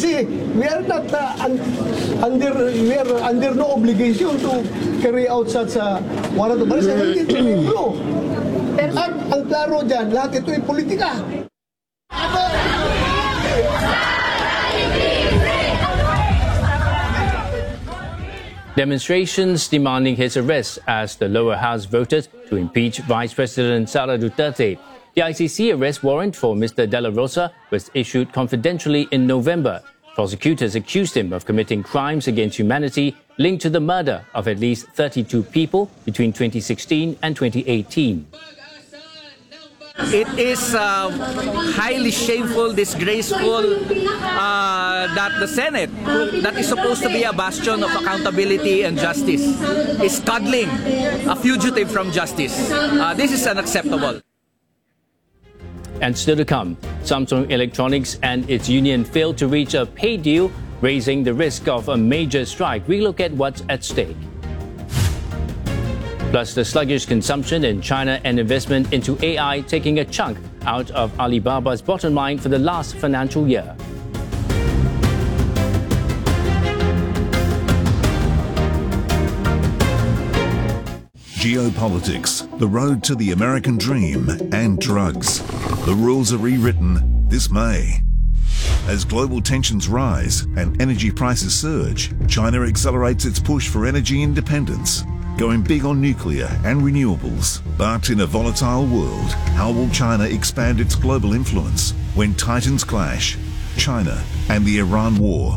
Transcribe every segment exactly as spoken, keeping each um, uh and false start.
Kasi we are not uh, un, under we are under no obligation to carry out such a warrant of arrest. Hindi ito libro. At ang klaro dyan, lahat ito ay politika. Demonstrations demanding his arrest as the lower house voted to impeach Vice President Sara Duterte. The I C C arrest warrant for Mister De La Rosa was issued confidentially in November. Prosecutors accused him of committing crimes against humanity linked to the murder of at least thirty-two people between twenty sixteen and twenty eighteen. It is uh, highly shameful, disgraceful uh, that the Senate, that is supposed to be a bastion of accountability and justice, is cuddling a fugitive from justice. Uh, this is unacceptable. And still to come, Samsung Electronics and its union failed to reach a pay deal, raising the risk of a major strike. We look at what's at stake. Plus, the sluggish consumption in China and investment into A I taking a chunk out of Alibaba's bottom line for the last financial year. Geopolitics, the road to the American dream, and drugs. The rules are rewritten this May. As global tensions rise and energy prices surge, China accelerates its push for energy independence, going big on nuclear and renewables. But in a volatile world, how will China expand its global influence when titans clash? China and the Iran war.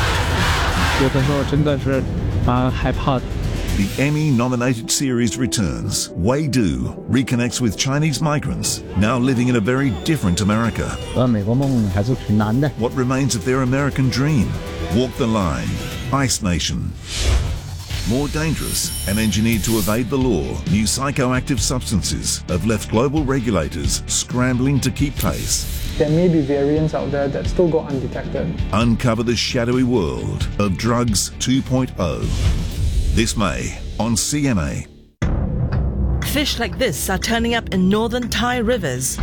The Emmy-nominated series returns. Wei Du reconnects with Chinese migrants now living in a very different America. What remains of their American dream? Walk the line. Ice Nation. More dangerous and engineered to evade the law, new psychoactive substances have left global regulators scrambling to keep pace. There may be variants out there that still go undetected. Uncover the shadowy world of drugs two point oh. This May on C M A. Fish like this are turning up in northern Thai rivers.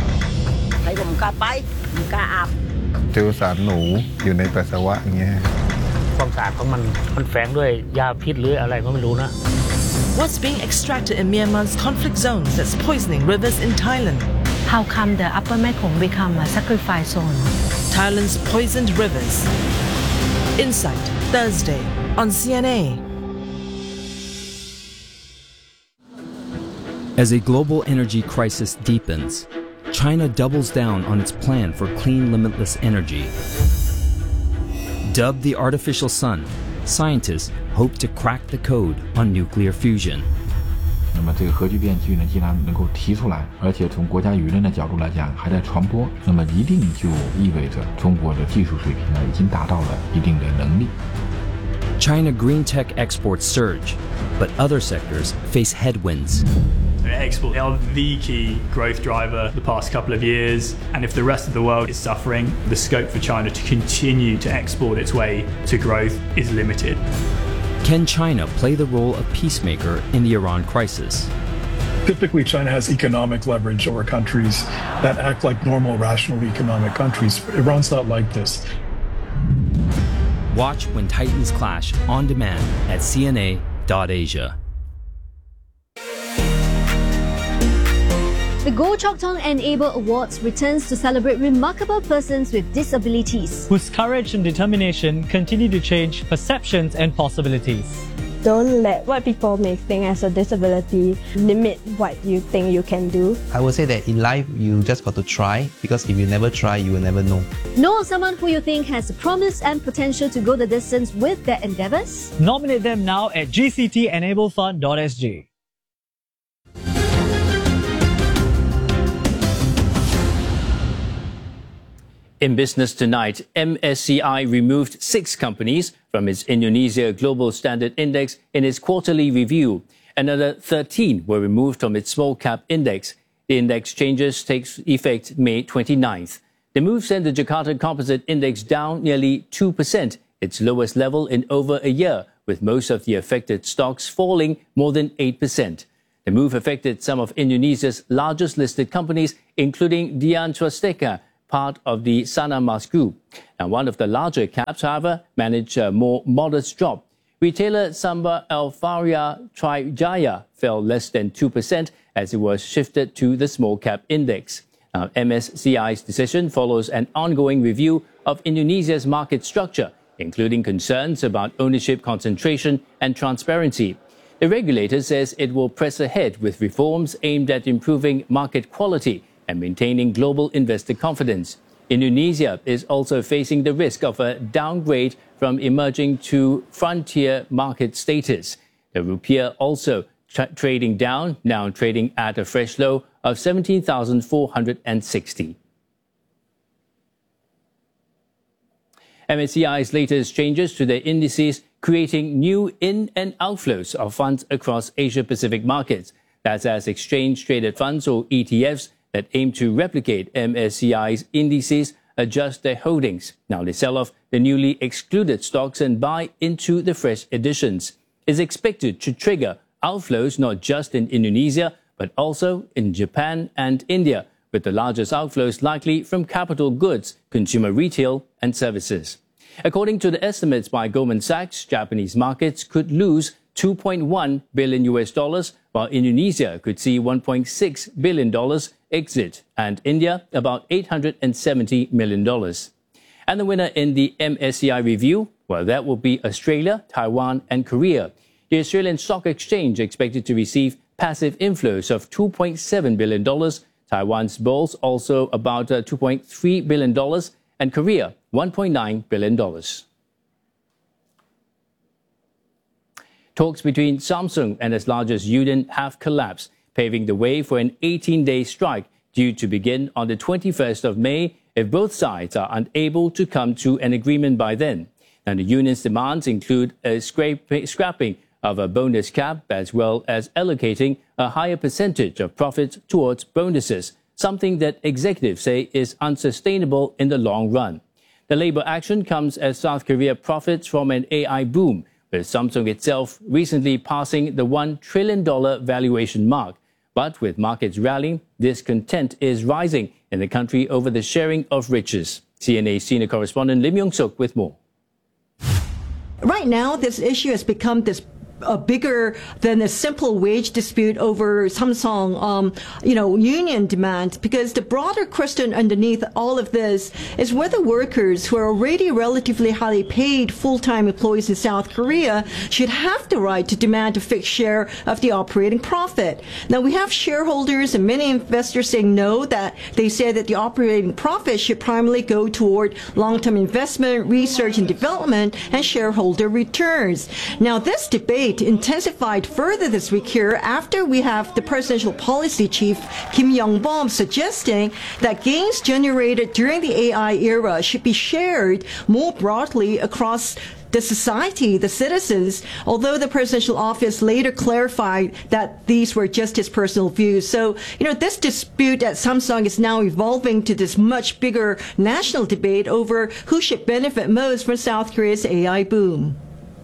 What's being extracted in Myanmar's conflict zones that's poisoning rivers in Thailand? How come the Upper Mekong become a sacrifice zone? Thailand's poisoned rivers. Insight, Thursday on C N A. As a global energy crisis deepens, China doubles down on its plan for clean, limitless energy. Dubbed the artificial sun, scientists hope to crack the code on nuclear fusion. 那么这个核聚变技呢，既然能够提出来，而且从国家舆论的角度来讲还在传播，那么一定就意味着中国的技术水平呢已经达到了一定的能力。 China green tech exports surge, but other sectors face headwinds. Exports are the key growth driver the past couple of years, and if the rest of the world is suffering, the scope for China to continue to export its way to growth is limited. Can China play the role of peacemaker in the Iran crisis? Typically, China has economic leverage over countries that act like normal, rational economic countries. Iran's not like this. Watch When Titans Clash on demand at C N A dot Asia. The Go Chok Tong Enable Awards returns to celebrate remarkable persons with disabilities, whose courage and determination continue to change perceptions and possibilities. Don't let what people may think as a disability limit what you think you can do. I would say that in life, you just got to try, because if you never try, you will never know. Know someone who you think has the promise and potential to go the distance with their endeavours? Nominate them now at G C T enable fund dot S G. In business tonight, M S C I removed six companies from its Indonesia Global Standard Index in its quarterly review. Another thirteen were removed from its small cap index. The index changes take effect May twenty-ninth. The move sent the Jakarta Composite Index down nearly two percent, its lowest level in over a year, with most of the affected stocks falling more than eight percent. The move affected some of Indonesia's largest listed companies, including Dian Swastika, part of the Sana Mas Group. And one of the larger caps, however, managed a more modest drop. Retailer Samba Alfaria Trijaya fell less than two percent as it was shifted to the small cap index. Now, M S C I's decision follows an ongoing review of Indonesia's market structure, including concerns about ownership concentration and transparency. The regulator says it will press ahead with reforms aimed at improving market quality and maintaining global investor confidence. Indonesia is also facing the risk of a downgrade from emerging to frontier market status. The rupiah also tra trading down, now trading at a fresh low of seventeen thousand four hundred sixty. M S C I's latest changes to their indices creating new in- and outflows of funds across Asia-Pacific markets. That's as exchange-traded funds, or E T Fs, that aim to replicate M S C I's indices adjust their holdings. Now they sell off the newly excluded stocks and buy into the fresh additions. It's expected to trigger outflows not just in Indonesia, but also in Japan and India, with the largest outflows likely from capital goods, consumer retail, and services. According to the estimates by Goldman Sachs, Japanese markets could lose two point one billion U S dollars, while Indonesia could see one point six billion dollars exit, and India about eight hundred seventy million dollars. And the winner in the M S C I review, well, that will be Australia, Taiwan, and Korea. The Australian Stock Exchange expected to receive passive inflows of two point seven billion dollars, Taiwan's bulls also about uh, two point three billion dollars, and Korea one point nine billion dollars. Talks between Samsung and its largest union have collapsed, paving the way for an eighteen-day strike due to begin on the twenty-first of May if both sides are unable to come to an agreement by then. And the union's demands include a scrapping of a bonus cap as well as allocating a higher percentage of profits towards bonuses, something that executives say is unsustainable in the long run. The labor action comes as South Korea profits from an A I boom, with Samsung itself recently passing the one trillion dollars valuation mark. But with markets rallying, discontent is rising in the country over the sharing of riches. C N A senior correspondent Lim Yong-suk with more. Right now, this issue has become this Uh, bigger than a simple wage dispute over Samsung, um, you know, union demand, because the broader question underneath all of this is whether workers who are already relatively highly paid full-time employees in South Korea should have the right to demand a fixed share of the operating profit. Now, we have shareholders and many investors saying no, that they say that the operating profit should primarily go toward long-term investment, research and development, and shareholder returns. Now, this debate intensified further this week here after we have the presidential policy chief Kim Yong-bom suggesting that gains generated during the A I era should be shared more broadly across the society, the citizens, although the presidential office later clarified that these were just his personal views. So, you know, this dispute at Samsung is now evolving to this much bigger national debate over who should benefit most from South Korea's A I boom.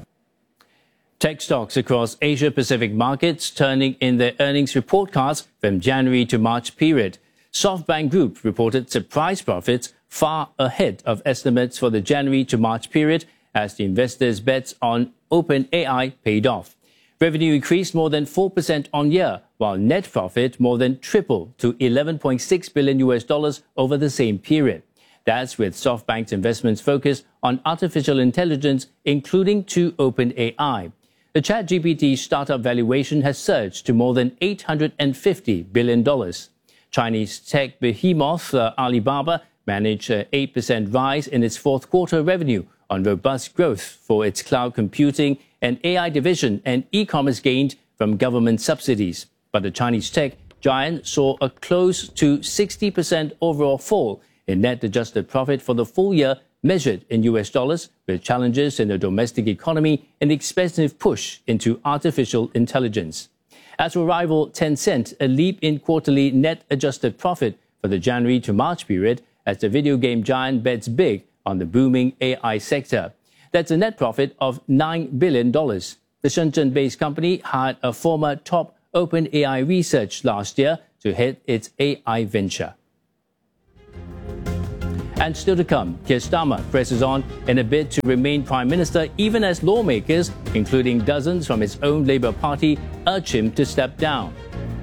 Tech stocks across Asia-Pacific markets turning in their earnings report cards from January to March period. SoftBank Group reported surprise profits far ahead of estimates for the January to March period as the investors' bets on OpenAI paid off. Revenue increased more than four percent on year, while net profit more than tripled to eleven point six billion U S dollars over the same period. That's with SoftBank's investments focused on artificial intelligence, including to OpenAI. The ChatGPT startup valuation has surged to more than eight hundred fifty billion dollars. Chinese tech behemoth uh, Alibaba managed an eight percent rise in its fourth quarter revenue on robust growth for its cloud computing and A I division, and e-commerce gained from government subsidies. But the Chinese tech giant saw a close to sixty percent overall fall in net adjusted profit for the full year, measured in U S dollars, with challenges in the domestic economy and the expensive push into artificial intelligence. As for rival Tencent, a leap in quarterly net adjusted profit for the January to March period as the video game giant bets big on the booming A I sector. That's a net profit of nine billion dollars. The Shenzhen-based company hired a former top OpenAI research last year to head its A I venture. And still to come, Keir Starmer presses on in a bid to remain Prime Minister even as lawmakers, including dozens from his own Labour Party, urge him to step down.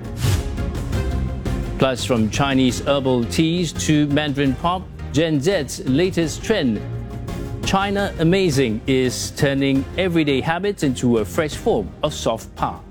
Plus, from Chinese herbal teas to Mandarin pop, Gen Z's latest trend. China Amazing is turning everyday habits into a fresh form of soft power.